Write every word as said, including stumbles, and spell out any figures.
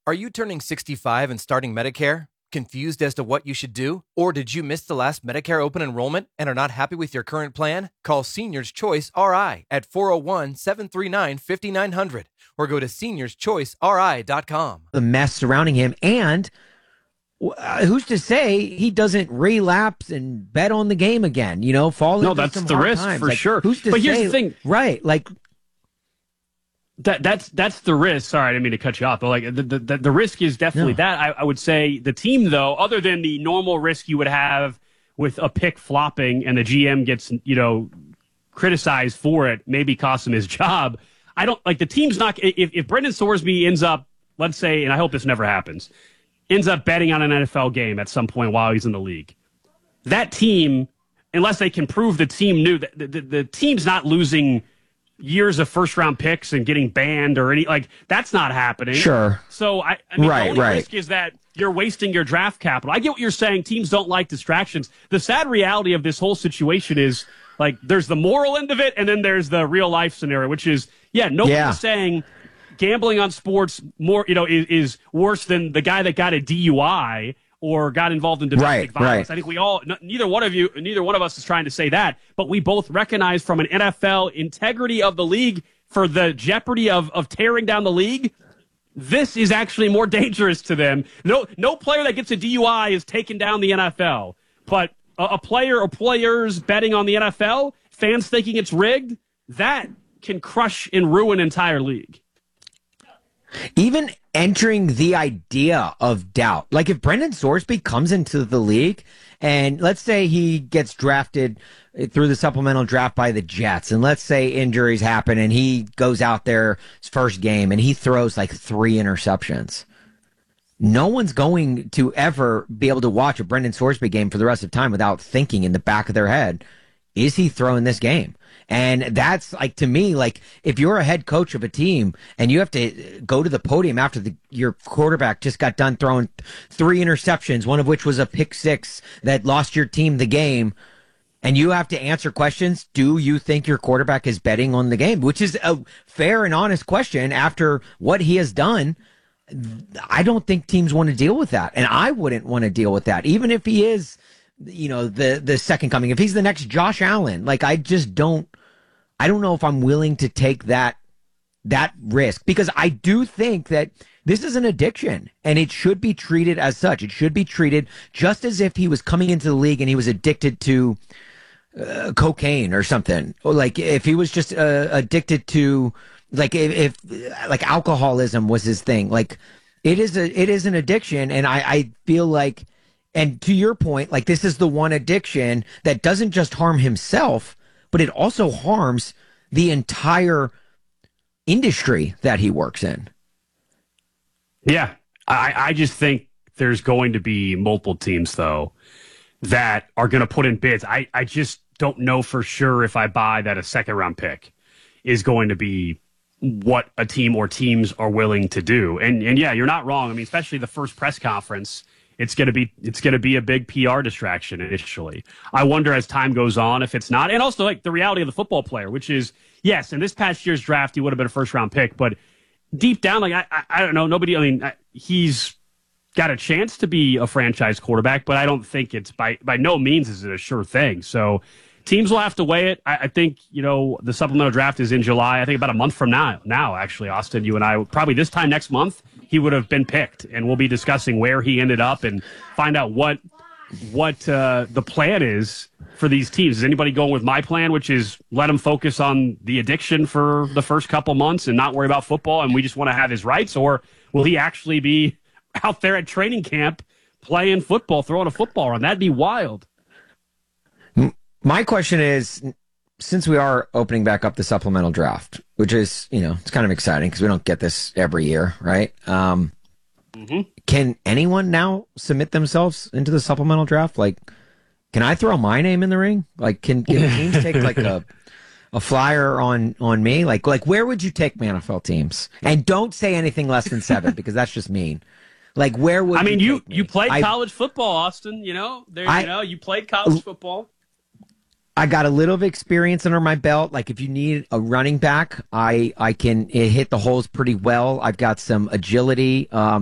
Are you turning sixty-five and starting Medicare? Confused as to what you should do? Or did you miss the last Medicare open enrollment and are not happy with your current plan? Call Seniors Choice R I at four oh one, seven three nine, five nine zero zero or go to seniors choice r i dot com. The mess surrounding him, and uh, who's to say he doesn't relapse and bet on the game again, you know, fall no, into that's some the hard risk times. for like, sure. Who's to but say, here's the thing. Right, like... That that's that's the risk. Sorry, I didn't mean to cut you off, but like the the, the risk is definitely no. that. I, I would say the team, though, other than the normal risk you would have with a pick flopping and the G M gets you know criticized for it, maybe cost him his job. I don't like the team's not. If if Brendan Sorsby ends up, let's say, and I hope this never happens, ends up betting on an N F L game at some point while he's in the league, that team, unless they can prove the team knew that the, the, the team's not losing years of first round picks and getting banned or any like that's not happening. Sure. So I, I mean, right, the only right. risk is that you're wasting your draft capital. I get what you're saying. Teams don't like distractions. The sad reality of this whole situation is like there's the moral end of it, and then there's the real life scenario, which is yeah, nobody's yeah. saying gambling on sports more you know is, is worse than the guy that got a D U I or got involved in domestic right, violence. right. I think we all, n- neither one of you, neither one of us is trying to say that, but we both recognize from an N F L integrity of the league for the jeopardy of, of tearing down the league, this is actually more dangerous to them. No, no player that gets a D U I is taking down the N F L, but a, a player or players betting on the N F L, fans thinking it's rigged, that can crush and ruin an entire league. Even entering the idea of doubt. Like if Brendan Sorsby comes into the league and let's say he gets drafted through the supplemental draft by the Jets, and let's say injuries happen and he goes out there his first game and he throws like three interceptions. No one's going to ever be able to watch a Brendan Sorsby game for the rest of time without thinking in the back of their head, is he throwing this game? And that's like, to me, like if you're a head coach of a team and you have to go to the podium after the, your quarterback just got done throwing three interceptions, one of which was a pick six that lost your team the game, and you have to answer questions, do you think your quarterback is betting on the game? Which is a fair and honest question after what he has done. I don't think teams want to deal with that. And I wouldn't want to deal with that, even if he is, you know, the, the second coming, if he's the next Josh Allen. Like, I just don't, I don't know if I'm willing to take that, that risk, because I do think that this is an addiction and it should be treated as such. It should be treated just as if he was coming into the league and he was addicted to uh, cocaine or something. Or like if he was just uh, addicted to, like if, if like alcoholism was his thing. Like it is a, it is an addiction. And I, I feel like, and to your point, like this is the one addiction that doesn't just harm himself, but it also harms the entire industry that he works in. Yeah, I, I just think there's going to be multiple teams, though, that are going to put in bids. I, I just don't know for sure if I buy that a second-round pick is going to be what a team or teams are willing to do. And, and yeah, you're not wrong. I mean, especially the first press conference, it's going to be it's going to be a big P R distraction initially. I wonder as time goes on if it's not. And also, like, the reality of the football player, which is, yes, in this past year's draft, he would have been a first-round pick, but deep down, like, I, I, I don't know, nobody, I mean, I, he's got a chance to be a franchise quarterback, but I don't think it's by, by no means is it a sure thing. So teams will have to weigh it. I, I think, you know, the supplemental draft is in July. I think about a month from now, now, actually, Austin, you and I, probably this time next month, he would have been picked, and we'll be discussing where he ended up and find out what, what uh, the plan is for these teams. Is anybody going with my plan, which is let him focus on the addiction for the first couple months and not worry about football, and we just want to have his rights? Or will he actually be out there at training camp playing football, throwing a football around? That'd be wild. My question is, since we are opening back up the supplemental draft, which is, you know, it's kind of exciting because we don't get this every year, right? Um, mm-hmm. Can anyone now submit themselves into the supplemental draft? Like, can I throw my name in the ring? Like, can, can teams take like a a flyer on on me? Like, like where would you take N F L teams? And don't say anything less than seven because that's just mean. Like, where would I mean you? You you played I, college football, Austin. You know, there. I, you know, you played college football. I got a little of experience under my belt. Like if you need a running back, I I can hit the holes pretty well. I've got some agility. Um,